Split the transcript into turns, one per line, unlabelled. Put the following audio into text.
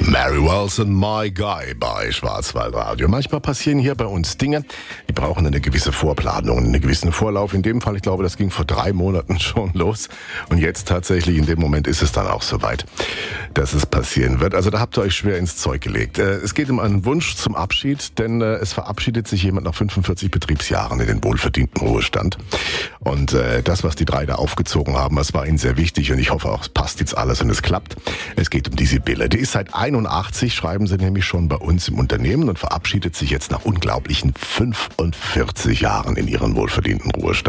Mary Wilson, My Guy bei Schwarzwaldradio. Manchmal passieren hier bei uns Dinge, die brauchen eine gewisse Vorplanung, einen gewissen Vorlauf. In dem Fall, ich glaube, das ging vor 3 Monaten schon los. Und jetzt tatsächlich, in dem Moment ist es dann auch soweit, dass es passieren wird. Also da habt ihr euch schwer ins Zeug gelegt. Es geht um einen Wunsch zum Abschied, denn es verabschiedet sich jemand nach 45 Betriebsjahren in den wohlverdienten Ruhestand. Und das, was die 3 da aufgezogen haben, das war ihnen sehr wichtig. Und ich hoffe auch, es passt jetzt alles und es klappt. Es geht um die Sibylle. Die ist seit 81, schreiben sie nämlich schon bei uns im Unternehmen und verabschiedet sich jetzt nach unglaublichen 45 Jahren in ihren wohlverdienten Ruhestand.